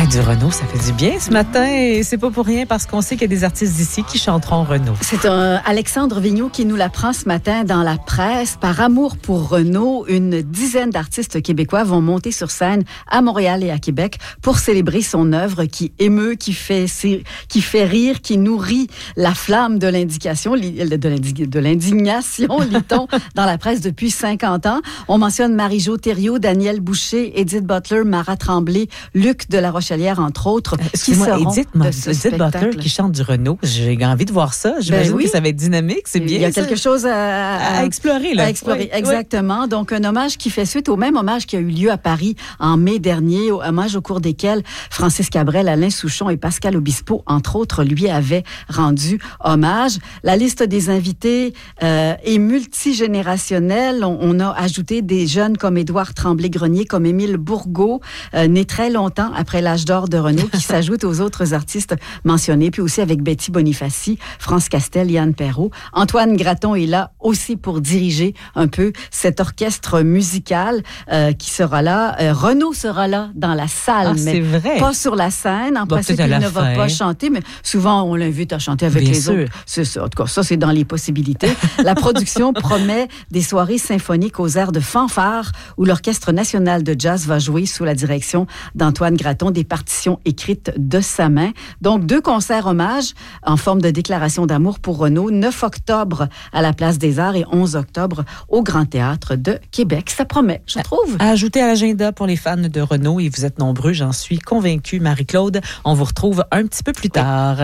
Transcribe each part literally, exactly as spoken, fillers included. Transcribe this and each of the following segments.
Ah, du Renaud, ça fait du bien ce matin et c'est pas pour rien parce qu'on sait qu'il y a des artistes d'ici qui chanteront Renaud. C'est un Alexandre Vigneault qui nous l'apprend ce matin dans la presse. Par amour pour Renaud, une dizaine d'artistes québécois vont monter sur scène à Montréal et à Québec pour célébrer son œuvre qui émeut, qui fait, qui fait rire, qui nourrit la flamme de l'indignation, de l'indignation, lit-on, dans la presse depuis cinquante ans. On mentionne Marie-Jo Thériault, Daniel Boucher, Edith Butler, Marat Tremblay, Luc de la Rochelière, entre autres. Euh, excuse-moi, Edith, Edith Butler qui chante du Renaud. J'ai envie de voir ça. J'imagine ben oui. que ça va être dynamique. C'est bien. Il y a ça. quelque chose à, à, à explorer. Là. À explorer, oui, exactement. Oui. Donc, un hommage qui fait suite au même hommage qui a eu lieu à Paris en mai dernier, hommage au cours desquels Francis Cabrel, Alain Souchon et Pascal Obispo, entre autres, lui avaient rendu hommage. La liste des invités euh, est multigénérationnelle. On, on a ajouté des jeunes comme Édouard Tremblay-Grenier, comme Émile Bourgault, euh, né très longtemps après l'âge d'or de Renaud, qui s'ajoute aux autres artistes mentionnés, puis aussi avec Betty Bonifaci, France Castel, Yann Perrault. Antoine Graton est là aussi pour diriger un peu cet orchestre musical euh, qui sera là. Euh, Renaud sera là dans la salle, ah, mais vrai. pas sur la scène. En bon, principe, il ne fin. va pas chanter, mais souvent, on l'invite à chanter avec Bien les sûr. autres. C'est ça. En tout cas, ça, c'est dans les possibilités. La production promet des soirées symphoniques aux airs de fanfare où l'Orchestre national de jazz va jouer sous la direction d'Antoine Graton des partitions écrites de sa main. Donc, deux concerts hommages en forme de déclaration d'amour pour Renaud, neuf octobre à la Place des Arts et onze octobre au Grand Théâtre de Québec. Ça promet, je trouve. À ajouter à l'agenda pour les fans de Renaud, et vous êtes nombreux, j'en suis convaincue, Marie-Claude. On vous retrouve un petit peu plus tard.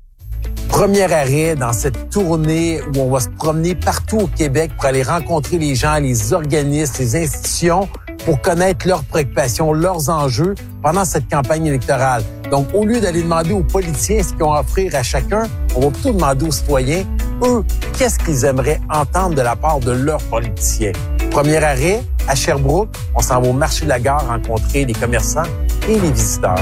Premier arrêt dans cette tournée où on va se promener partout au Québec pour aller rencontrer les gens, les organismes, les institutions pour connaître leurs préoccupations, leurs enjeux pendant cette campagne électorale. Donc, au lieu d'aller demander aux politiciens ce qu'ils ont à offrir à chacun, on va plutôt demander aux citoyens, eux, qu'est-ce qu'ils aimeraient entendre de la part de leurs politiciens. Premier arrêt, à Sherbrooke, on s'en va au marché de la gare rencontrer les commerçants et les visiteurs.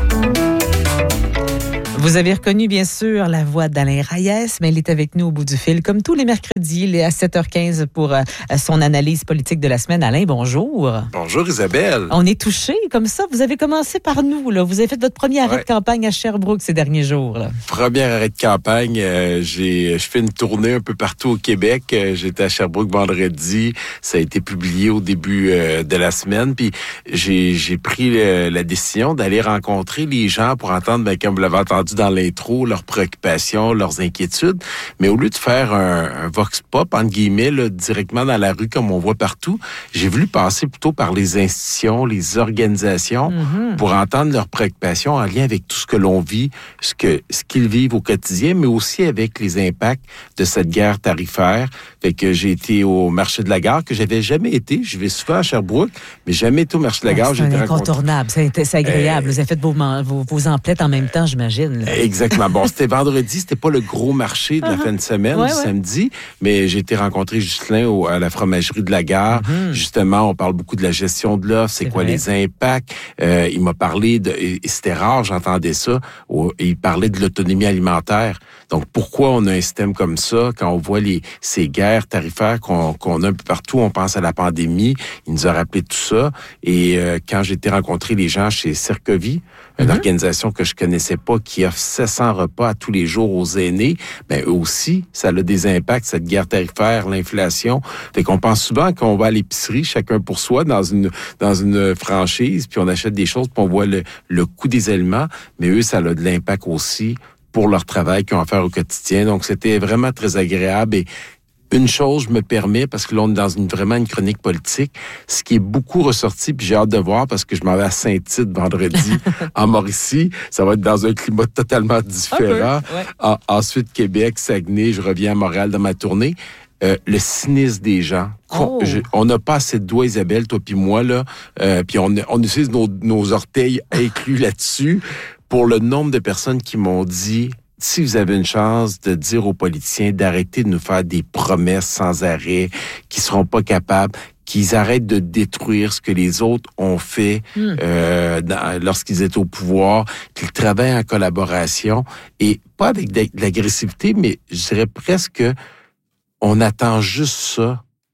Vous avez reconnu, bien sûr, la voix d'Alain Reyes, mais il est avec nous au bout du fil, comme tous les mercredis, il est à sept heures quinze pour euh, son analyse politique de la semaine. Alain, bonjour. Bonjour, Isabelle. On est touchés comme ça. Vous avez commencé par nous, là. Vous avez fait votre premier arrêt ouais. de campagne à Sherbrooke ces derniers jours, là. Premier arrêt de campagne. Euh, j'ai, je fais une tournée un peu partout au Québec. Euh, j'étais à Sherbrooke vendredi. Ça a été publié au début euh, de la semaine. Puis j'ai, j'ai pris le, la décision d'aller rencontrer les gens pour entendre, ben, comme vous l'avez entendu dans l'intro, leurs préoccupations, leurs inquiétudes. Mais au lieu de faire un, un vox pop, entre guillemets, là, directement dans la rue comme on voit partout, j'ai voulu passer plutôt par les institutions, les organisations mm-hmm. pour entendre leurs préoccupations en lien avec tout ce que l'on vit, ce que ce qu'ils vivent au quotidien, mais aussi avec les impacts de cette guerre tarifaire. Fait que j'ai été au marché de la gare, que j'avais jamais été. Je vais souvent à Sherbrooke, mais jamais été au marché de la gare. C'est un incontournable, c'est, c'est agréable. Euh, Vous avez fait vos, vos, vos emplettes en même temps, j'imagine. Là. Exactement. Bon, c'était vendredi, c'était pas le gros marché de la uh-huh. fin de semaine, ouais, du ouais. samedi, mais j'ai été rencontrer Justin au, à la fromagerie de la gare. Mm-hmm. Justement, on parle beaucoup de la gestion de l'offre, c'est, c'est quoi vrai. les impacts. Euh, il m'a parlé de, et c'était rare, j'entendais ça, où, il parlait de l'autonomie alimentaire. Donc, pourquoi on a un système comme ça, quand on voit les ces guerres tarifaires qu'on, qu'on a un peu partout, on pense à la pandémie, il nous a rappelé tout ça. Et euh, quand j'ai été rencontrer les gens chez Cercovie, une mm-hmm. organisation que je connaissais pas, qui offre sept cents repas à tous les jours aux aînés, ben eux aussi, ça a des impacts, cette guerre tarifaire, l'inflation. Fait qu'on pense souvent qu'on va à l'épicerie, chacun pour soi, dans une dans une franchise, puis on achète des choses, puis on voit le, le coût des aliments, mais eux, ça a de l'impact aussi pour leur travail qu'ils ont à faire au quotidien. Donc, c'était vraiment très agréable. Et une chose, je me permets, parce que là, on est dans une, vraiment une chronique politique, ce qui est beaucoup ressorti, puis j'ai hâte de voir, parce que je m'en vais à Saint-Tite vendredi, en Mauricie. Ça va être dans un climat totalement différent. Ouais. En, ensuite, Québec, Saguenay, je reviens à Montréal dans ma tournée. Euh, le cynisme des gens. Oh. Je, on n'a pas assez de doigts, Isabelle, toi puis moi, là. Euh, puis on, on utilise nos, nos orteils inclus là-dessus. Pour le nombre de personnes qui m'ont dit, si vous avez une chance de dire aux politiciens d'arrêter de nous faire des promesses sans arrêt, qui seront pas capables, qu'ils arrêtent de détruire ce que les autres ont fait mm. euh, dans, lorsqu'ils étaient au pouvoir, qu'ils travaillent en collaboration, et pas avec de l'agressivité, mais je dirais presque, on attend juste ça,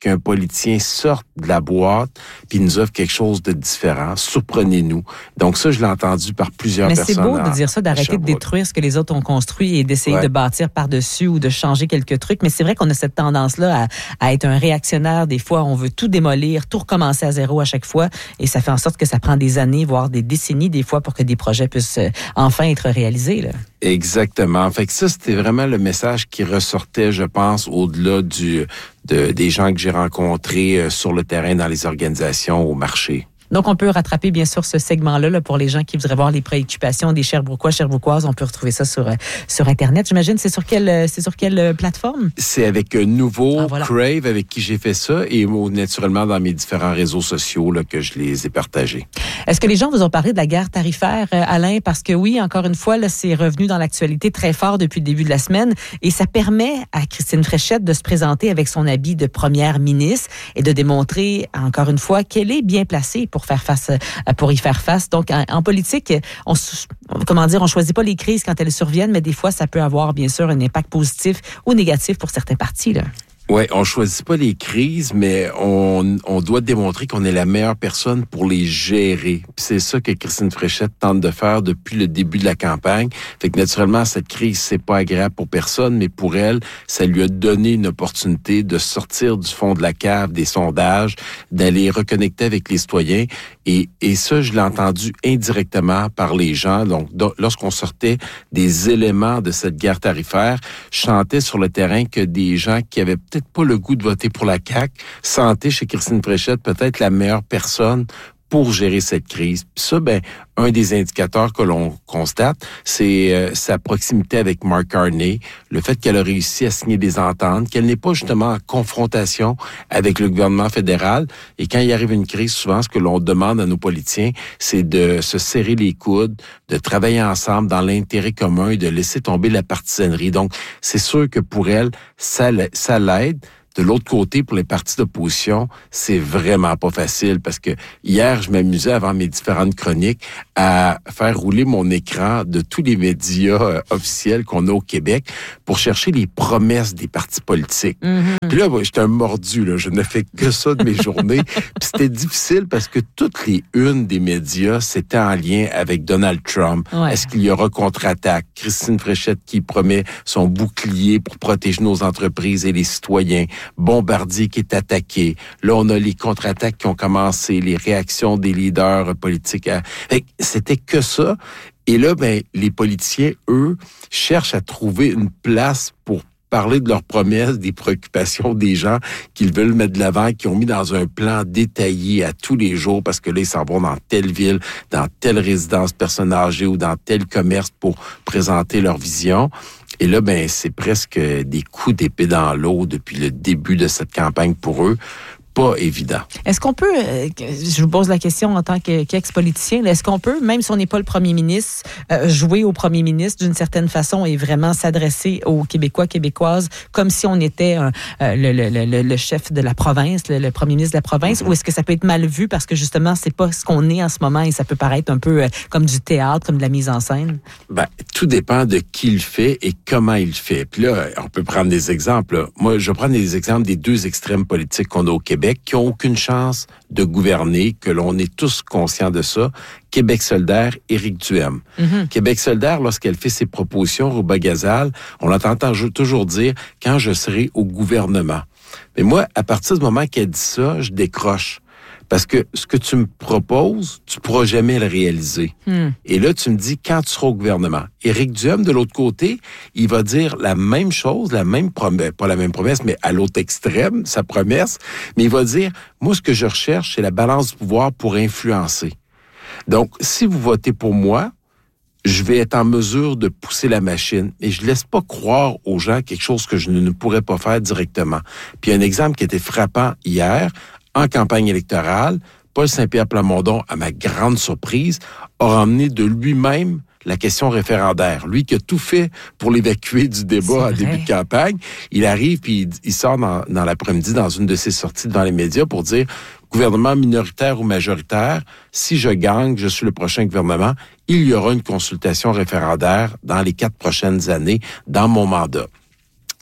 qu'un politicien sorte de la boîte puis nous offre quelque chose de différent. Surprenez-nous. Donc ça, je l'ai entendu par plusieurs Mais personnes. Mais c'est beau à, de dire ça, d'arrêter de détruire ce que les autres ont construit et d'essayer ouais. de bâtir par-dessus ou de changer quelques trucs. Mais c'est vrai qu'on a cette tendance-là à, à être un réactionnaire. Des fois, on veut tout démolir, tout recommencer à zéro à chaque fois. Et ça fait en sorte que ça prend des années, voire des décennies, des fois, pour que des projets puissent enfin être réalisés, là. Exactement. Fait que ça, c'était vraiment le message qui ressortait, je pense, au-delà du de, des gens que j'ai rencontrés euh, sur le terrain, dans les organisations, au marché. Donc, on peut rattraper, bien sûr, ce segment-là là, pour les gens qui voudraient voir les préoccupations des Sherbrookeois, Sherbrookoises. On peut retrouver ça sur, sur Internet. J'imagine, c'est sur quelle, c'est sur quelle plateforme? C'est avec un nouveau ah, voilà. Crave avec qui j'ai fait ça et naturellement dans mes différents réseaux sociaux là, que je les ai partagés. Est-ce que les gens vous ont parlé de la guerre tarifaire, Alain? Parce que oui, encore une fois, là, c'est revenu dans l'actualité très fort depuis le début de la semaine et ça permet à Christine Fréchette de se présenter avec son habit de première ministre et de démontrer, encore une fois, qu'elle est bien placée pour faire face, pour y faire face. Donc, en, en politique, on, comment dire, on choisit pas les crises quand elles surviennent, mais des fois, ça peut avoir, bien sûr, un impact positif ou négatif pour certains partis, là. Oui, on choisit pas les crises, mais on, on doit démontrer qu'on est la meilleure personne pour les gérer. Puis c'est ça que Christine Fréchette tente de faire depuis le début de la campagne. Fait que naturellement, cette crise, c'est pas agréable pour personne, mais pour elle, ça lui a donné une opportunité de sortir du fond de la cave des sondages, d'aller reconnecter avec les citoyens. Et, et ça, je l'ai entendu indirectement par les gens. Donc, do, lorsqu'on sortait des éléments de cette guerre tarifaire, je sentais sur le terrain que des gens qui avaient peut-être pas le goût de voter pour la C A Q, sentaient chez Christine Fréchette peut-être la meilleure personne pour gérer cette crise. Puis ça, ben, un des indicateurs que l'on constate, c'est euh, sa proximité avec Mark Carney, le fait qu'elle a réussi à signer des ententes, qu'elle n'est pas justement en confrontation avec le gouvernement fédéral. Et quand il arrive une crise, souvent, ce que l'on demande à nos politiciens, c'est de se serrer les coudes, de travailler ensemble dans l'intérêt commun et de laisser tomber la partisanerie. Donc, c'est sûr que pour elle, ça, ça l'aide. De l'autre côté, pour les partis d'opposition, c'est vraiment pas facile parce que hier, je m'amusais avant mes différentes chroniques à faire rouler mon écran de tous les médias euh, officiels qu'on a au Québec pour chercher les promesses des partis politiques. Mm-hmm. Puis là, moi, j'étais un mordu, là. Je ne fais que ça de mes journées. Puis c'était difficile parce que toutes les unes des médias, c'était en lien avec Donald Trump. Ouais. Est-ce qu'il y aura contre-attaque? Christine Fréchette qui promet son bouclier pour protéger nos entreprises et les citoyens. Bombardier qui est attaqué. Là, on a les contre-attaques qui ont commencé, les réactions des leaders politiques. À... C'était que ça. Et là, ben, les politiciens, eux, cherchent à trouver une place pour parler de leurs promesses, des préoccupations des gens qu'ils veulent mettre de l'avant, qui ont mis dans un plan détaillé à tous les jours, parce que là, ils s'en vont dans telle ville, dans telle résidence personne âgée ou dans tel commerce pour présenter leur vision. Et là, ben, c'est presque des coups d'épée dans l'eau depuis le début de cette campagne pour eux. Pas évident. Est-ce qu'on peut, euh, je vous pose la question en tant qu'ex-politicien, est-ce qu'on peut, même si on n'est pas le premier ministre, euh, jouer au premier ministre d'une certaine façon et vraiment s'adresser aux Québécois, Québécoises, comme si on était euh, le, le, le, le chef de la province, le, le premier ministre de la province, mm-hmm. ou est-ce que ça peut être mal vu parce que justement, c'est pas ce qu'on est en ce moment et ça peut paraître un peu euh, comme du théâtre, comme de la mise en scène? Ben, tout dépend de qui le fait et comment il le fait. Puis là, on peut prendre des exemples. Là. Moi, je vais prendre des exemples des deux extrêmes politiques qu'on a au Québec, qui n'ont aucune chance de gouverner, que l'on est tous conscients de ça. Québec solidaire, Éric Duhaime. Mm-hmm. Québec solidaire, lorsqu'elle fait ses propositions, Rouba Gazal, on l'entend toujours dire « quand je serai au gouvernement ». Mais moi, à partir du moment qu'elle dit ça, je décroche. Parce que ce que tu me proposes, tu ne pourras jamais le réaliser. Mm. Et là, tu me dis quand tu seras au gouvernement. Éric Duhaime, de l'autre côté, il va dire la même chose, la même promesse, pas la même promesse, mais à l'autre extrême, sa promesse, mais il va dire, moi, ce que je recherche, c'est la balance du pouvoir pour influencer. Donc, si vous votez pour moi, je vais être en mesure de pousser la machine. Et je laisse pas croire aux gens quelque chose que je ne pourrais pas faire directement. Puis un exemple qui était frappant hier, en campagne électorale, Paul Saint-Pierre Plamondon, à ma grande surprise, a ramené de lui-même la question référendaire. Lui qui a tout fait pour l'évacuer du débat à début de campagne, il arrive puis il, il sort dans, dans l'après-midi dans une de ses sorties devant les médias pour dire gouvernement minoritaire ou majoritaire, si je gagne, je suis le prochain gouvernement, il y aura une consultation référendaire dans les quatre prochaines années dans mon mandat.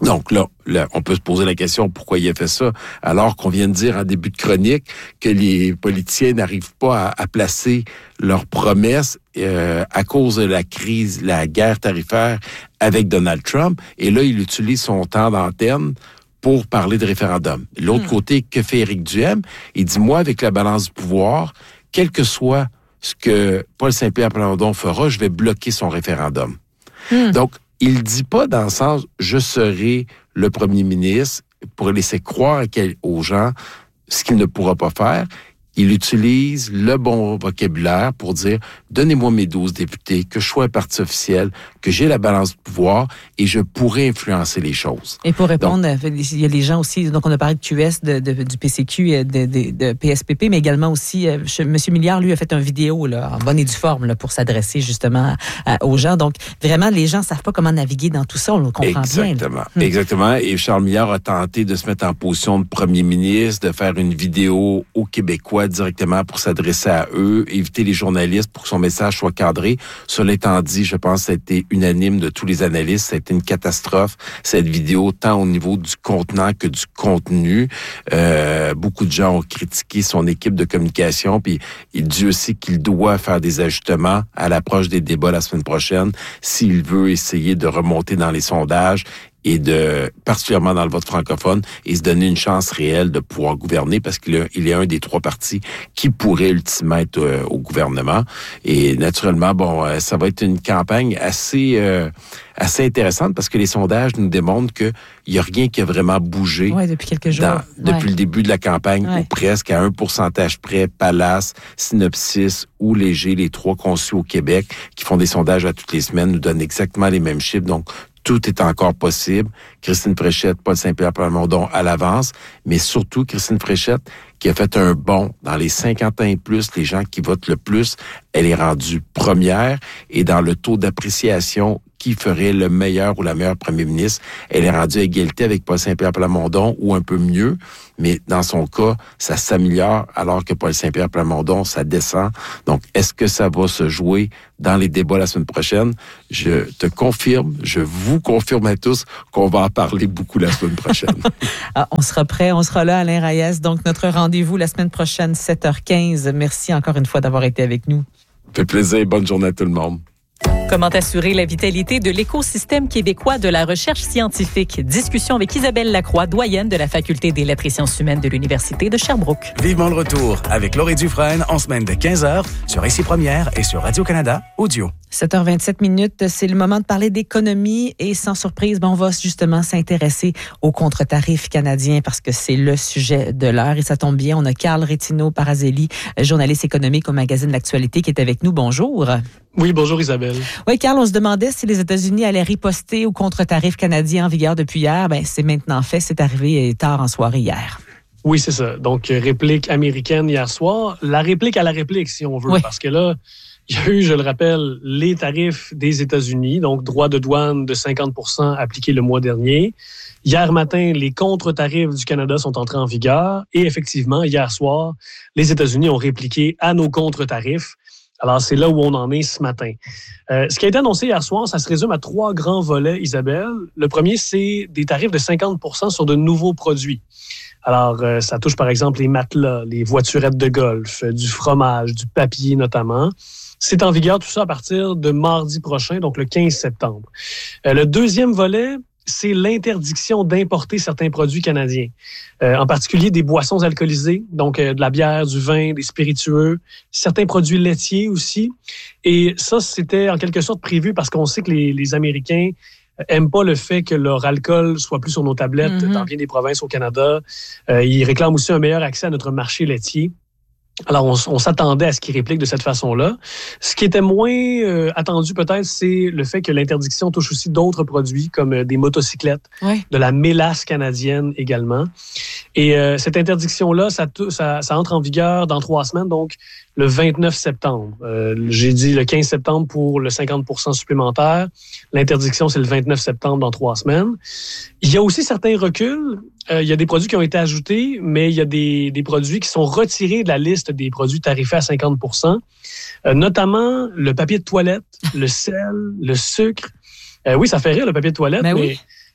Donc là, là, on peut se poser la question pourquoi il a fait ça, alors qu'on vient de dire en début de chronique que les politiciens n'arrivent pas à, à placer leurs promesses euh, à cause de la crise, la guerre tarifaire avec Donald Trump. Et là, il utilise son temps d'antenne pour parler de référendum. L'autre mmh. côté, que fait Éric Duhaime? Il dit, moi, avec la balance du pouvoir, quel que soit ce que Paul Saint-Pierre Plamondon fera, je vais bloquer son référendum. Mmh. Donc, il dit pas dans le sens « je serai le premier ministre » pour laisser croire aux gens ce qu'il ne pourra pas faire. Il utilise le bon vocabulaire pour dire « donnez-moi mes douze députés, que je sois un parti officiel, que j'ai la balance de pouvoir et je pourrai influencer les choses. » Et pour répondre, donc, il y a les gens aussi, donc on a parlé de Q S, de, de, du P C Q, de, de, de P S P P, mais également aussi, euh, M. Milliard, lui, a fait une vidéo là, en bonne et due forme là, pour s'adresser justement à, aux gens. Donc, vraiment, les gens ne savent pas comment naviguer dans tout ça, on le comprend exactement, bien. Exactement, exactement. Et Charles Milliard a tenté de se mettre en position de premier ministre, de faire une vidéo aux Québécois directement pour s'adresser à eux, éviter les journalistes pour que son message soit cadré. Cela étant dit, je pense que ça a été unanime de tous les analystes. Ça a été une catastrophe, cette vidéo, tant au niveau du contenant que du contenu. Euh, beaucoup de gens ont critiqué son équipe de communication, puis il dit aussi qu'il doit faire des ajustements à l'approche des débats la semaine prochaine s'il veut essayer de remonter dans les sondages et de, particulièrement dans le vote francophone, et se donner une chance réelle de pouvoir gouverner parce qu'il est, il est un des trois partis qui pourrait ultimement être euh, au gouvernement. Et naturellement, bon, euh, ça va être une campagne assez euh, assez intéressante parce que les sondages nous démontrent que il y a rien qui a vraiment bougé. Ouais, depuis quelques jours. Dans, depuis ouais. le début de la campagne, ouais. ou presque à un pourcentage près, Palace, Synopsis ou Léger, les trois conçus au Québec, qui font des sondages à toutes les semaines, nous donnent exactement les mêmes chiffres. Donc, tout est encore possible. Christine Fréchette, Paul Saint-Pierre Plamondon à l'avance, mais surtout Christine Fréchette qui a fait un bond dans les cinquante ans et plus, les gens qui votent le plus, elle est rendue première et dans le taux d'appréciation qui ferait le meilleur ou la meilleure premier ministre, elle est rendue à égalité avec Paul Saint-Pierre Plamondon ou un peu mieux, mais dans son cas, ça s'améliore alors que Paul Saint-Pierre Plamondon, ça descend. Donc, est-ce que ça va se jouer dans les débats la semaine prochaine? Je te confirme, je vous confirme à tous qu'on va en parler beaucoup la semaine prochaine. Ah, on sera prêt, on sera là, Alain Reyes. Donc, notre rendez-vous la semaine prochaine, sept heures quinze. Merci encore une fois d'avoir été avec nous. Ça fait plaisir. Bonne journée à tout le monde. Comment assurer la vitalité de l'écosystème québécois de la recherche scientifique? Discussion avec Isabelle Lacroix, doyenne de la Faculté des lettres et sciences humaines de l'Université de Sherbrooke. Vivement le retour avec Laurie Dufresne en semaine de quinze heures sur Ici Première et sur Radio-Canada Audio. sept heures vingt-sept minutes, c'est le moment de parler d'économie et sans surprise, ben on va justement s'intéresser aux contre-tarifs canadiens parce que c'est le sujet de l'heure et ça tombe bien. On a Carl Rétino-Parazelli, journaliste économique au magazine L'Actualité qui est avec nous. Bonjour. Oui, bonjour Isabelle. Oui, Carl, on se demandait si les États-Unis allaient riposter aux contre-tarifs canadiens en vigueur depuis hier. Ben, c'est maintenant fait. C'est arrivé tard en soirée hier. Oui, c'est ça. Donc, réplique américaine hier soir. La réplique à la réplique, si on veut. Oui. Parce que là, il y a eu, je le rappelle, les tarifs des États-Unis, donc droit de douane de cinquante pour cent appliqué le mois dernier. Hier matin, les contre-tarifs du Canada sont entrés en vigueur. Et effectivement, hier soir, les États-Unis ont répliqué à nos contre-tarifs. Alors, c'est là où on en est ce matin. Euh, ce qui a été annoncé hier soir, ça se résume à trois grands volets, Isabelle. Le premier, c'est des tarifs de cinquante pour cent sur de nouveaux produits. Alors, euh, ça touche par exemple les matelas, les voiturettes de golf, du fromage, du papier notamment. C'est en vigueur tout ça à partir de mardi prochain, donc le quinze septembre. Euh, le deuxième volet, c'est l'interdiction d'importer certains produits canadiens, euh, en particulier des boissons alcoolisées, donc euh, de la bière, du vin, des spiritueux, certains produits laitiers aussi. Et ça, c'était en quelque sorte prévu parce qu'on sait que les, les Américains aiment pas le fait que leur alcool soit plus sur nos tablettes mm-hmm. dans bien des provinces au Canada. Euh, ils réclament aussi un meilleur accès à notre marché laitier. Alors, on, on s'attendait à ce qu'ils répliquent de cette façon-là. Ce qui était moins euh, attendu peut-être, c'est le fait que l'interdiction touche aussi d'autres produits comme euh, des motocyclettes, oui. de la mélasse canadienne également. Et euh, cette interdiction-là, ça, ça, ça entre en vigueur dans trois semaines, donc le vingt-neuf septembre. Euh, j'ai dit le quinze septembre pour le cinquante pour cent supplémentaire. L'interdiction, c'est le vingt-neuf septembre dans trois semaines. Il y a aussi certains reculs. Euh, il y a des produits qui ont été ajoutés, mais il y a des, des produits qui sont retirés de la liste des produits tarifés à cinquante pour cent, euh, notamment le papier de toilette, le sel, le sucre. Euh, oui, ça fait rire le papier de toilette, mais, mais oui.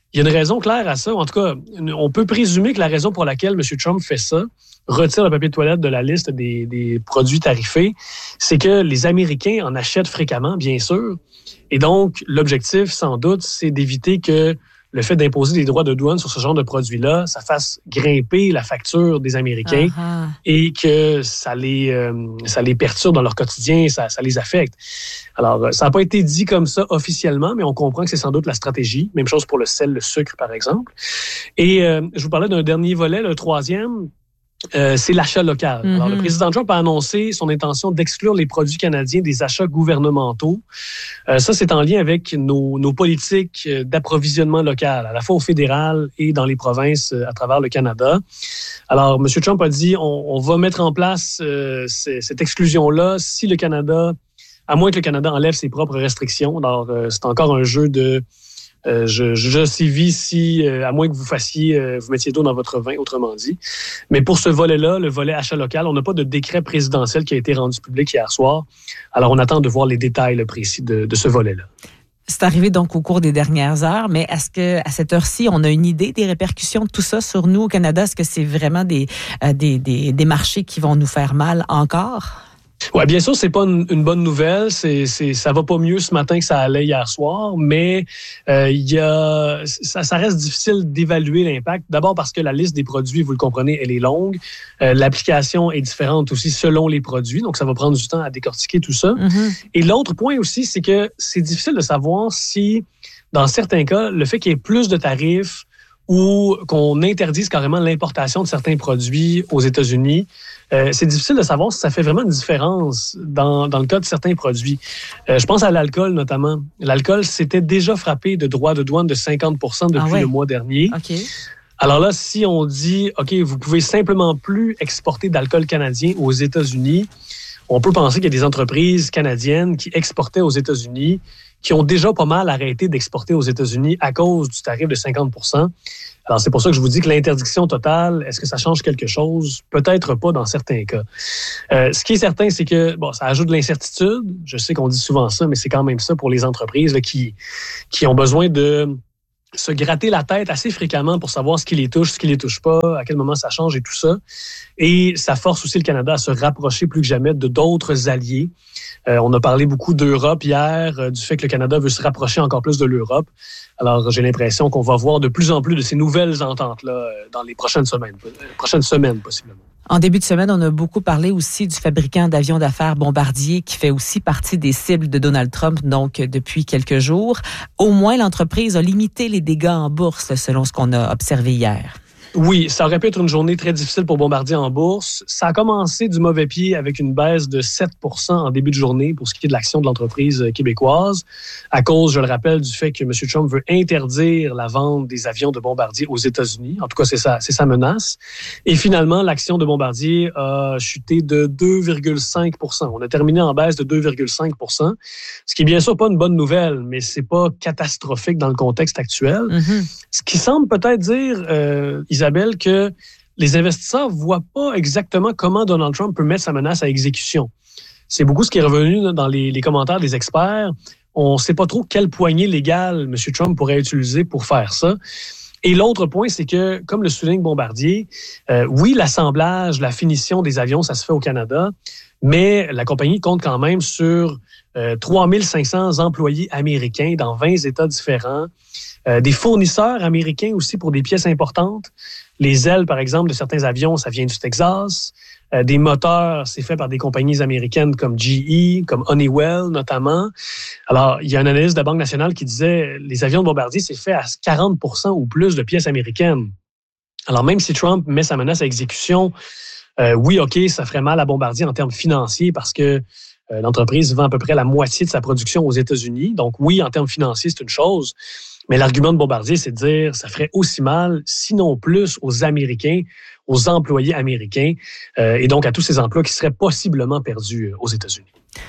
Il y a une raison claire à ça. En tout cas, on peut présumer que la raison pour laquelle M. Trump fait ça, retire le papier de toilette de la liste des, des produits tarifés, c'est que les Américains en achètent fréquemment, bien sûr. Et donc, l'objectif, sans doute, c'est d'éviter que le fait d'imposer des droits de douane sur ce genre de produits-là, ça fasse grimper la facture des Américains uh-huh. et que ça les, euh, ça les perturbe dans leur quotidien, ça, ça les affecte. Alors, ça n'a pas été dit comme ça officiellement, mais on comprend que c'est sans doute la stratégie. Même chose pour le sel, le sucre, par exemple. Et euh, je vous parlais d'un dernier volet, le troisième. Euh, c'est l'achat local. Mm-hmm. Alors, le président Trump a annoncé son intention d'exclure les produits canadiens des achats gouvernementaux. Euh, ça, c'est en lien avec nos, nos politiques d'approvisionnement local, à la fois au fédéral et dans les provinces à travers le Canada. Alors, M. Trump a dit, on, on va mettre en place euh, cette exclusion-là si le Canada, à moins que le Canada enlève ses propres restrictions. Alors, euh, c'est encore un jeu de... Euh, je, je sévis si, euh, à moins que vous fassiez, euh, vous mettiez d'eau dans votre vin, autrement dit. Mais pour ce volet-là, le volet achat local, on n'a pas de décret présidentiel qui a été rendu public hier soir. Alors, on attend de voir les détails là, précis de, de ce volet-là. C'est arrivé donc au cours des dernières heures, mais est-ce que à cette heure-ci, on a une idée des répercussions de tout ça sur nous au Canada? Est-ce que c'est vraiment des, euh, des, des, des marchés qui vont nous faire mal encore? Oui, bien sûr, c'est pas une, une bonne nouvelle. C'est, c'est, ça va pas mieux ce matin que ça allait hier soir, mais euh, il y a, ça, ça reste difficile d'évaluer l'impact. D'abord parce que la liste des produits, vous le comprenez, elle est longue. Euh, l'application est différente aussi selon les produits, donc ça va prendre du temps à décortiquer tout ça. Mm-hmm. Et l'autre point aussi, c'est que c'est difficile de savoir si, dans certains cas, le fait qu'il y ait plus de tarifs ou qu'on interdise carrément l'importation de certains produits aux États-Unis, euh, c'est difficile de savoir si ça fait vraiment une différence dans, dans le cas de certains produits. Euh, je pense à l'alcool notamment. L'alcool s'était déjà frappé de droits de douane de cinquante pour cent depuis ah ouais. le mois dernier. Okay. Alors là, si on dit, OK, vous pouvez simplement plus exporter d'alcool canadien aux États-Unis, on peut penser qu'il y a des entreprises canadiennes qui exportaient aux États-Unis qui ont déjà pas mal arrêté d'exporter aux États-Unis à cause du tarif de cinquante pour cent. Alors, c'est pour ça que je vous dis que l'interdiction totale, est-ce que ça change quelque chose? Peut-être pas dans certains cas. Euh, ce qui est certain, c'est que bon, ça ajoute de l'incertitude. Je sais qu'on dit souvent ça, mais c'est quand même ça pour les entreprises là, qui, qui ont besoin de se gratter la tête assez fréquemment pour savoir ce qui les touche, ce qui les touche pas, à quel moment ça change et tout ça. Et ça force aussi le Canada à se rapprocher plus que jamais de d'autres alliés. Euh, on a parlé beaucoup d'Europe hier, euh, du fait que le Canada veut se rapprocher encore plus de l'Europe. Alors, j'ai l'impression qu'on va voir de plus en plus de ces nouvelles ententes-là euh, dans les prochaines semaines, euh, prochaines semaines possiblement. En début de semaine, on a beaucoup parlé aussi du fabricant d'avions d'affaires Bombardier qui fait aussi partie des cibles de Donald Trump, donc depuis quelques jours. Au moins, l'entreprise a limité les dégâts en bourse, selon ce qu'on a observé hier. Oui, ça aurait pu être une journée très difficile pour Bombardier en bourse. Ça a commencé du mauvais pied avec une baisse de sept pour cent en début de journée pour ce qui est de l'action de l'entreprise québécoise, à cause, je le rappelle, du fait que M. Trump veut interdire la vente des avions de Bombardier aux États-Unis. En tout cas, c'est sa, c'est sa menace. Et finalement, l'action de Bombardier a chuté de deux virgule cinq pour cent. On a terminé en baisse de deux virgule cinq pour cent, ce qui est bien sûr pas une bonne nouvelle, mais c'est pas catastrophique dans le contexte actuel. Mm-hmm. Ce qui semble peut-être dire, euh, Isabelle, que les investisseurs ne voient pas exactement comment Donald Trump peut mettre sa menace à exécution. C'est beaucoup ce qui est revenu dans les, les commentaires des experts. On ne sait pas trop quelle poignée légale M. Trump pourrait utiliser pour faire ça. Et l'autre point, c'est que, comme le souligne Bombardier, euh, oui, l'assemblage, la finition des avions, ça se fait au Canada, mais la compagnie compte quand même sur euh, trois mille cinq cents employés américains dans vingt États différents. Euh, des fournisseurs américains aussi pour des pièces importantes. Les ailes, par exemple, de certains avions, ça vient du Texas. Euh, des moteurs, c'est fait par des compagnies américaines comme G E, comme Honeywell notamment. Alors, il y a un analyste de la Banque nationale qui disait les avions de Bombardier, c'est fait à quarante pour cent ou plus de pièces américaines. Alors, même si Trump met sa menace à exécution, euh, oui, OK, ça ferait mal à Bombardier en termes financiers parce que euh, l'entreprise vend à peu près la moitié de sa production aux États-Unis. Donc, oui, en termes financiers, c'est une chose. Mais l'argument de Bombardier, c'est de dire ça ferait aussi mal, sinon plus, aux Américains, aux employés américains, euh, et donc à tous ces emplois qui seraient possiblement perdus aux États-Unis.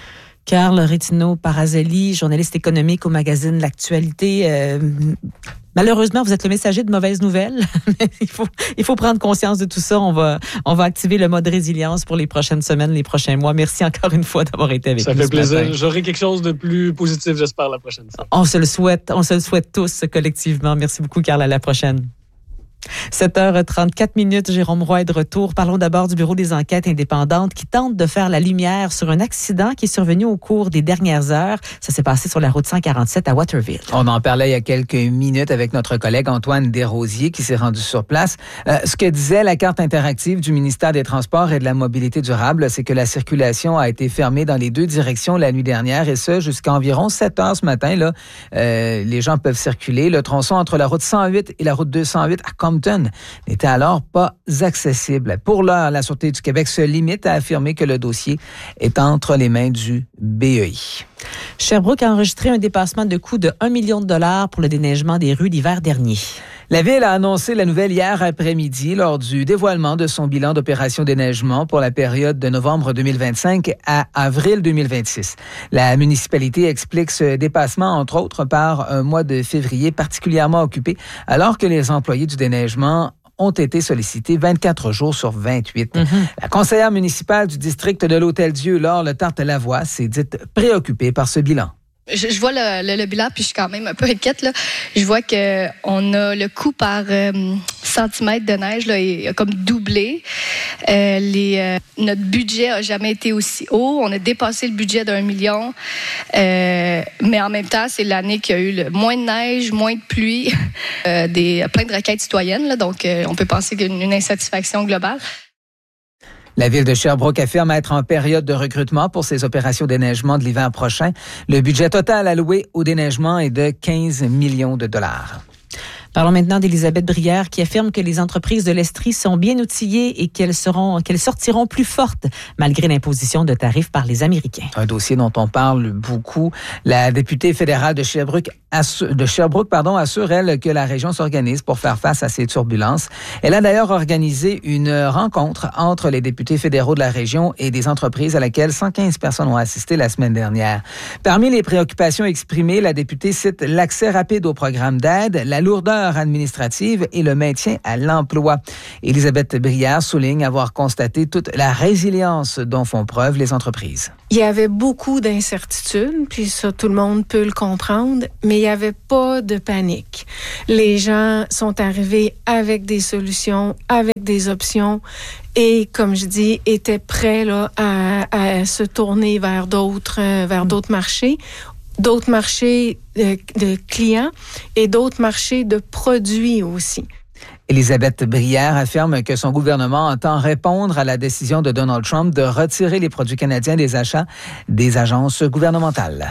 Carl Rétinaud-Parazelli, journaliste économique au magazine L'Actualité. Euh, Malheureusement, vous êtes le messager de mauvaises nouvelles. il faut, il faut prendre conscience de tout ça. On va, on va activer le mode résilience pour les prochaines semaines, les prochains mois. Merci encore une fois d'avoir été avec ça nous. Ça fait plaisir. Matin. J'aurai quelque chose de plus positif, j'espère, la prochaine fois. On se le souhaite. On se le souhaite tous collectivement. Merci beaucoup, Carl. À la prochaine. sept heures trente-quatre minutes, Jérôme Roy est de retour. Parlons d'abord du Bureau des enquêtes indépendantes qui tente de faire la lumière sur un accident qui est survenu au cours des dernières heures. Ça s'est passé sur la route cent quarante-sept à Waterville. On en parlait il y a quelques minutes avec notre collègue Antoine Desrosiers qui s'est rendu sur place. Euh, ce que disait la carte interactive du ministère des Transports et de la Mobilité durable, c'est que la circulation a été fermée dans les deux directions la nuit dernière et ce, jusqu'à environ sept heures ce matin. Là, euh, les gens peuvent circuler. Le tronçon entre la route cent huit et la route deux cent huit à Compton n'était alors pas accessible. Pour l'heure, la Sûreté du Québec se limite à affirmer que le dossier est entre les mains du B E I. Sherbrooke a enregistré un dépassement de coût de un million de dollars pour le déneigement des rues l'hiver dernier. La Ville a annoncé la nouvelle hier après-midi lors du dévoilement de son bilan d'opération déneigement pour la période de novembre deux mille vingt-cinq à avril deux mille vingt-six. La municipalité explique ce dépassement, entre autres, par un mois de février particulièrement occupé, alors que les employés du déneigement ont été sollicités vingt-quatre jours sur vingt-huit. Mm-hmm. La conseillère municipale du district de l'Hôtel-Dieu, Laure Letarte-Lavoie, s'est dite préoccupée par ce bilan. Je, je vois le, le, le bilan, puis je suis quand même un peu inquiète. Là. Je vois qu'on a le coût par euh, centimètre de neige là, est, a comme doublé. Euh, les, euh, notre budget n'a jamais été aussi haut. On a dépassé le budget d'un million. Euh, mais en même temps, c'est l'année qu'il y a eu le moins de neige, moins de pluie, euh, des, plein de requêtes citoyennes. Là, donc, euh, on peut penser qu'il y a une, une insatisfaction globale. La Ville de Sherbrooke affirme être en période de recrutement pour ses opérations de déneigement de l'hiver prochain. Le budget total alloué au déneigement est de quinze millions de dollars. Parlons maintenant d'Élisabeth Brière qui affirme que les entreprises de l'Estrie sont bien outillées et qu'elles seront, qu'elles sortiront plus fortes malgré l'imposition de tarifs par les Américains. Un dossier dont on parle beaucoup. La députée fédérale de Sherbrooke, assure, de Sherbrooke pardon, assure, elle, que la région s'organise pour faire face à ces turbulences. Elle a d'ailleurs organisé une rencontre entre les députés fédéraux de la région et des entreprises à laquelle cent quinze personnes ont assisté la semaine dernière. Parmi les préoccupations exprimées, la députée cite l'accès rapide au programme d'aide, la lourdeur administrative et le maintien à l'emploi. Élisabeth Brière souligne avoir constaté toute la résilience dont font preuve les entreprises. Il y avait beaucoup d'incertitudes, puis ça, tout le monde peut le comprendre, mais il n'y avait pas de panique. Les gens sont arrivés avec des solutions, avec des options, et comme je dis, étaient prêts là, à, à se tourner vers d'autres, euh, vers d'autres marchés. D'autres marchés de, de clients et d'autres marchés de produits aussi. Élisabeth Brière affirme que son gouvernement entend répondre à la décision de Donald Trump de retirer les produits canadiens des achats des agences gouvernementales.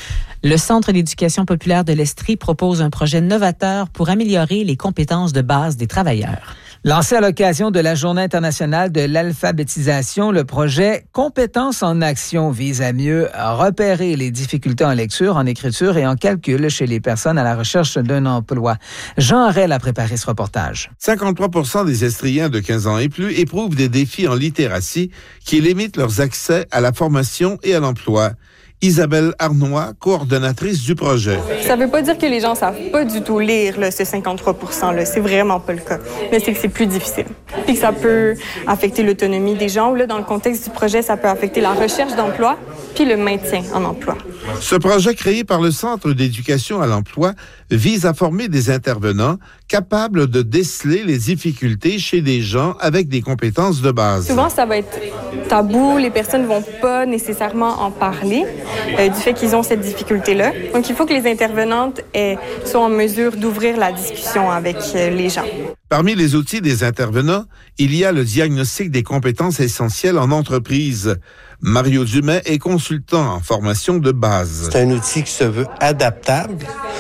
Le Centre d'éducation populaire de l'Estrie propose un projet novateur pour améliorer les compétences de base des travailleurs. Lancé à l'occasion de la Journée internationale de l'alphabétisation, le projet Compétences en action vise à mieux repérer les difficultés en lecture, en écriture et en calcul chez les personnes à la recherche d'un emploi. Jean Harel a préparé ce reportage. cinquante-trois pour cent des Estriens de quinze ans et plus éprouvent des défis en littératie qui limitent leurs accès à la formation et à l'emploi. Isabelle Arnois, coordonnatrice du projet. Ça ne veut pas dire que les gens ne savent pas du tout lire, là, ce cinquante-trois pour cent-là. C'est vraiment pas le cas. Mais c'est que c'est plus difficile. Puis que ça peut affecter l'autonomie des gens. Ou là, dans le contexte du projet, ça peut affecter la recherche d'emploi puis le maintien en emploi. Ce projet créé par le Centre d'éducation à l'emploi vise à former des intervenants capables de déceler les difficultés chez des gens avec des compétences de base. Souvent, ça va être tabou. Les personnes ne vont pas nécessairement en parler euh, du fait qu'ils ont cette difficulté-là. Donc, il faut que les intervenantes aient, soient en mesure d'ouvrir la discussion avec euh, les gens. Parmi les outils des intervenants, il y a le diagnostic des compétences essentielles en entreprise. Mario Dumais est consultant en formation de base. C'est un outil qui se veut adaptable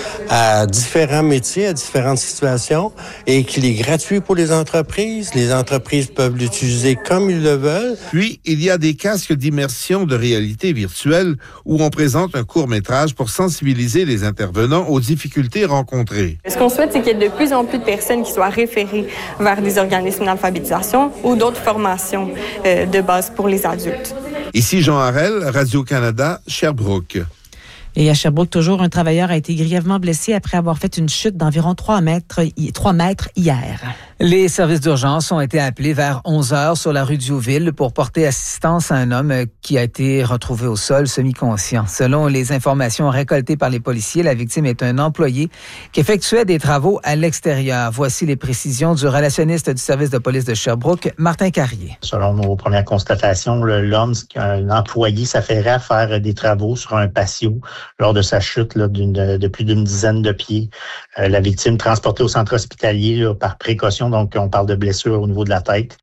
à différents métiers, à différentes situations et qu'il est gratuit pour les entreprises. Les entreprises peuvent l'utiliser comme ils le veulent. Puis, il y a des casques d'immersion de réalité virtuelle où on présente un court-métrage pour sensibiliser les intervenants aux difficultés rencontrées. Ce qu'on souhaite, c'est qu'il y ait de plus en plus de personnes qui soient référées vers des organismes d'alphabétisation ou d'autres formations euh, de base pour les adultes. Ici Jean Harel, Radio-Canada, Sherbrooke. Et à Sherbrooke, toujours, un travailleur a été grièvement blessé après avoir fait une chute d'environ trois mètres, trois mètres hier. Les services d'urgence ont été appelés vers onze heures sur la rue Diouville pour porter assistance à un homme qui a été retrouvé au sol semi-conscient. Selon les informations récoltées par les policiers, la victime est un employé qui effectuait des travaux à l'extérieur. Voici les précisions du relationniste du service de police de Sherbrooke, Martin Carrier. Selon nos premières constatations, l'homme, un employé, s'affairait à faire des travaux sur un patio lors de sa chute là, d'une, de plus d'une dizaine de pieds. Euh, la victime transportée au centre hospitalier là, par précaution, donc on parle de blessure au niveau de la tête.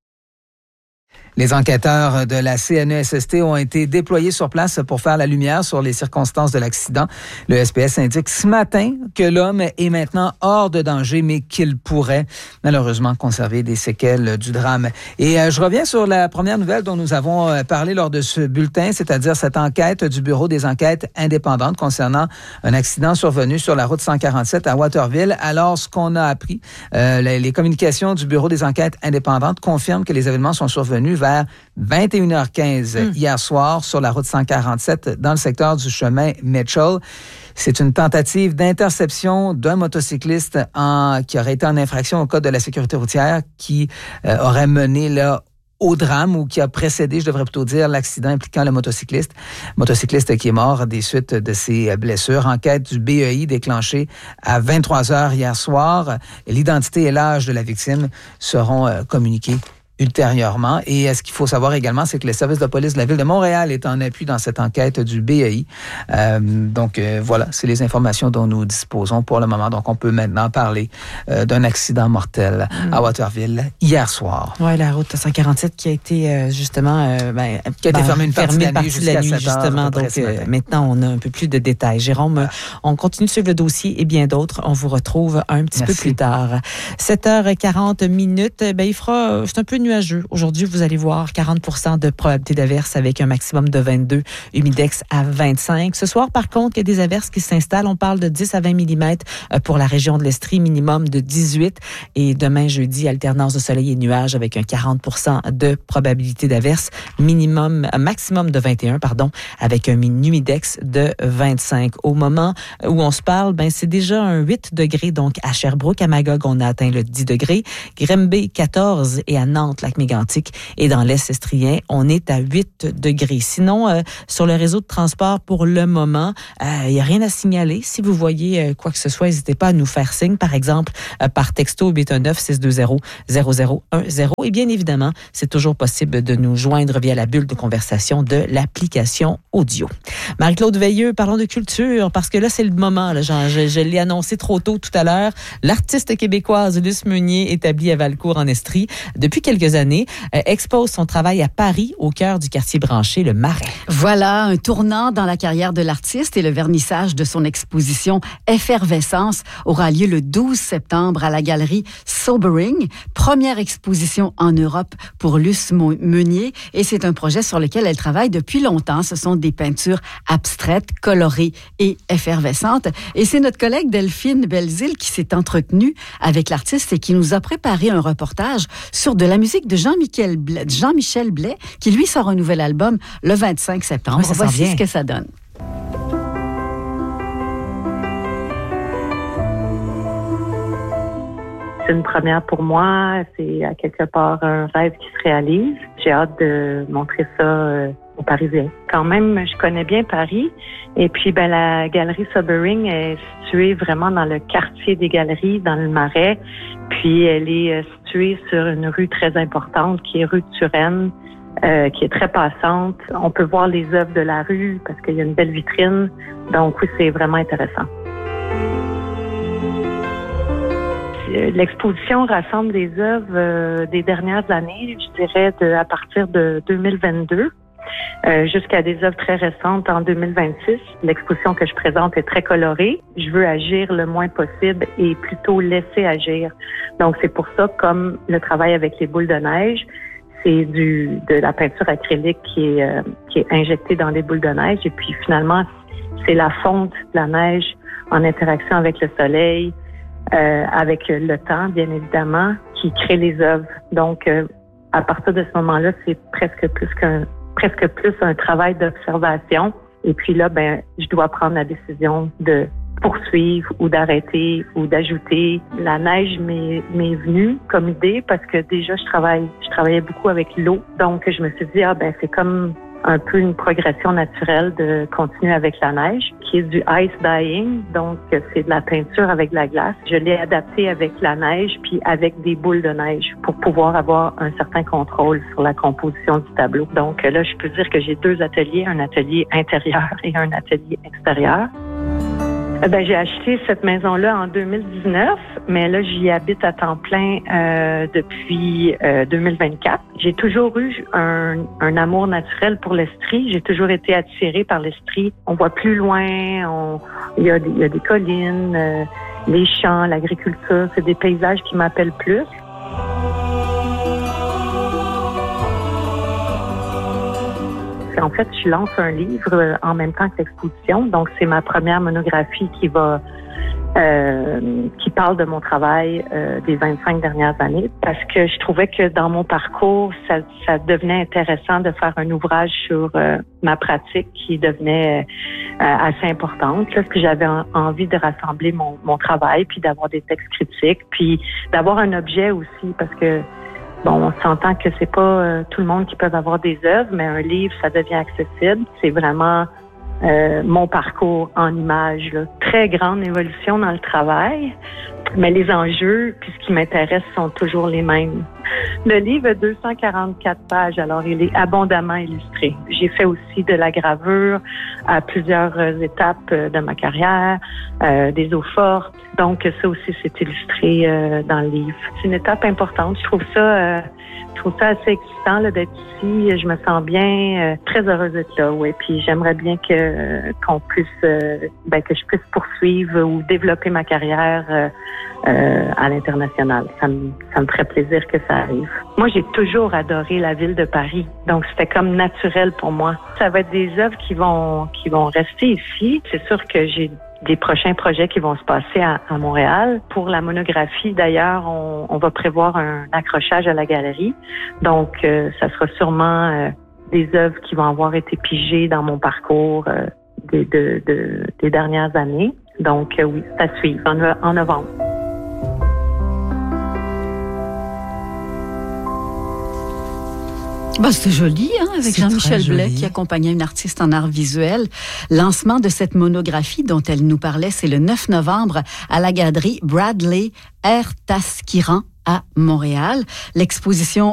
Les enquêteurs de la C N E S S T ont été déployés sur place pour faire la lumière sur les circonstances de l'accident. Le S P S indique ce matin que l'homme est maintenant hors de danger, mais qu'il pourrait malheureusement conserver des séquelles du drame. Et euh, je reviens sur la première nouvelle dont nous avons euh, parlé lors de ce bulletin, c'est-à-dire cette enquête du Bureau des enquêtes indépendantes concernant un accident survenu sur la route cent quarante-sept à Waterville. Alors, ce qu'on a appris, euh, les, les communications du Bureau des enquêtes indépendantes confirment que les événements sont survenus vers vingt et une heures quinze mmh. hier soir sur la route cent quarante-sept dans le secteur du chemin Mitchell. C'est une tentative d'interception d'un motocycliste en, qui aurait été en infraction au code de la sécurité routière qui euh, aurait mené là au drame ou qui a précédé, je devrais plutôt dire, l'accident impliquant le motocycliste. Motocycliste qui est mort des suites de ses blessures. Enquête du B E I déclenchée à vingt-trois heures hier soir. L'identité et l'âge de la victime seront euh, communiqués ultérieurement. Et ce qu'il faut savoir également, c'est que le service de police de la Ville de Montréal est en appui dans cette enquête du B E I. Euh, donc, euh, voilà, c'est les informations dont nous disposons pour le moment. Donc, on peut maintenant parler euh, d'un accident mortel mmh. à Waterville hier soir. Oui, la route cent quarante-sept qui a été euh, justement... Euh, ben, qui a été ben, fermée une partie, fermée de la nuit, jusqu'à la nuit, justement. Donc, euh, maintenant, on a un peu plus de détails. Jérôme, ah. on continue de suivre le dossier et bien d'autres. On vous retrouve un petit Merci. peu plus tard. sept heures quarante minutes. Ben, il fera... C'est un peu nuageux. Aujourd'hui, vous allez voir quarante pour cent de probabilité d'averse avec un maximum de vingt-deux, humidex à vingt-cinq. Ce soir, par contre, il y a des averses qui s'installent. On parle de dix à vingt millimètres pour la région de l'Estrie, minimum de dix-huit. Et demain, jeudi, alternance de soleil et nuages avec un quarante pour cent de probabilité d'averse, minimum, maximum de vingt et un, pardon, avec un humidex de vingt-cinq. Au moment où on se parle, ben, c'est déjà un huit degrés. Donc, à Sherbrooke, à Magog, on a atteint le dix degrés. Grimby, quatorze. Et à Nantes, Lac-Mégantic et dans l'Est estrien, on est à huit degrés. Sinon, euh, sur le réseau de transport, pour le moment, il euh, n'y a rien à signaler. Si vous voyez euh, quoi que ce soit, n'hésitez pas à nous faire signe, par exemple, euh, par texto huit un neuf, six deux zéro, zéro zéro un zéro. Et bien évidemment, c'est toujours possible de nous joindre via la bulle de conversation de l'application audio. Marie-Claude Veilleux, parlons de culture, parce que là, c'est le moment. Là, genre, je, je l'ai annoncé trop tôt tout à l'heure. L'artiste québécoise Luce Meunier, établie à Valcourt en Estrie depuis quelques années, euh, expose son travail à Paris, au cœur du quartier branché, le Marais. Voilà un tournant dans la carrière de l'artiste et le vernissage de son exposition Effervescence aura lieu le douze septembre à la galerie Sobering, première exposition en Europe pour Luce Meunier, et c'est un projet sur lequel elle travaille depuis longtemps. Ce sont des peintures abstraites, colorées et effervescentes. Et c'est notre collègue Delphine Belzile qui s'est entretenue avec l'artiste et qui nous a préparé un reportage sur de la musique de Jean-Michel Blais, Jean-Michel Blais, qui lui sort un nouvel album le vingt-cinq septembre. Oui, Voici ce que ça donne. C'est une première pour moi. C'est à quelque part un rêve qui se réalise. J'ai hâte de montrer ça euh, aux Parisiens. Quand même, je connais bien Paris. Et puis, ben, la galerie Sobering est située vraiment dans le quartier des galeries, dans le Marais. Puis, elle est située sur une rue très importante qui est rue de Turenne, euh, qui est très passante. On peut voir les œuvres de la rue parce qu'il y a une belle vitrine. Donc, oui, c'est vraiment intéressant. L'exposition rassemble des œuvres euh, des dernières années, je dirais de, à partir de deux mille vingt-deux euh, jusqu'à des œuvres très récentes en deux mille vingt-six. L'exposition que je présente est très colorée. Je veux agir le moins possible et plutôt laisser agir. Donc c'est pour ça, comme le travail avec les boules de neige, c'est du de la peinture acrylique qui est euh, qui est injectée dans les boules de neige et puis finalement c'est la fonte de la neige en interaction avec le soleil. Euh, avec le temps, bien évidemment, qui crée les œuvres. Donc, euh, à partir de ce moment-là, c'est presque plus qu'un, presque plus un travail d'observation Et puis là, ben, je dois prendre la décision de poursuivre ou d'arrêter ou d'ajouter. La neige m'est, m'est venue comme idée parce que déjà, je travaille, je travaillais beaucoup avec l'eau. Donc, je me suis dit, ah ben, c'est comme un peu une progression naturelle de continuer avec la neige, qui est du ice dyeing, donc c'est de la peinture avec de la glace. Je l'ai adapté avec la neige, puis avec des boules de neige pour pouvoir avoir un certain contrôle sur la composition du tableau. Donc là, je peux dire que j'ai deux ateliers, un atelier intérieur et un atelier extérieur. Ben, j'ai acheté cette maison-là en deux mille dix-neuf, mais là, j'y habite à temps plein euh, depuis euh, deux mille vingt-quatre. J'ai toujours eu un, un amour naturel pour l'Estrie. J'ai toujours été attirée par l'Estrie. On voit plus loin, on, il y a des, il y a des collines, euh, les champs, l'agriculture. C'est des paysages qui m'appellent plus. En fait, je lance un livre en même temps que l'exposition. Donc, c'est ma première monographie qui va, euh, qui parle de mon travail euh, des vingt-cinq dernières années. Parce que je trouvais que dans mon parcours, ça, ça devenait intéressant de faire un ouvrage sur euh, ma pratique qui devenait euh, assez importante. Là, parce que j'avais en, envie de rassembler mon, mon travail, puis d'avoir des textes critiques, puis d'avoir un objet aussi, parce que bon, on s'entend que c'est pas euh, tout le monde qui peut avoir des œuvres, mais un livre, ça devient accessible. C'est vraiment euh, mon parcours en images. Là. Très grande évolution dans le travail, mais les enjeux, puis ce qui m'intéresse, sont toujours les mêmes. Le livre a deux cent quarante-quatre pages, alors il est abondamment illustré. J'ai fait aussi de la gravure à plusieurs étapes de ma carrière, euh, des eaux fortes. Donc ça aussi, c'est illustré euh, dans le livre. C'est une étape importante. Je trouve ça, euh, je trouve ça assez excitant là, d'être ici. Je me sens bien, euh, très heureuse d'être là. Ouais. Puis j'aimerais bien que euh, qu'on puisse, euh, ben, que je puisse poursuivre ou développer ma carrière euh, euh, à l'international. Ça me, ça me ferait plaisir que ça arrive. Moi, j'ai toujours adoré la ville de Paris, donc c'était comme naturel pour moi. Ça va être des œuvres qui vont qui vont rester ici. C'est sûr que j'ai des prochains projets qui vont se passer à, à Montréal. Pour la monographie, d'ailleurs, on, on va prévoir un accrochage à la galerie. Donc, euh, ça sera sûrement euh, des œuvres qui vont avoir été pigées dans mon parcours euh, des, de, de, des dernières années. Donc, euh, oui, c'est à suivre en, en novembre. Ben, c'était joli, hein, avec c'est Jean-Michel Blais qui accompagnait une artiste en art visuel. Lancement de cette monographie dont elle nous parlait, c'est le neuf novembre à la galerie Bradley Ertaskiran à Montréal. L'exposition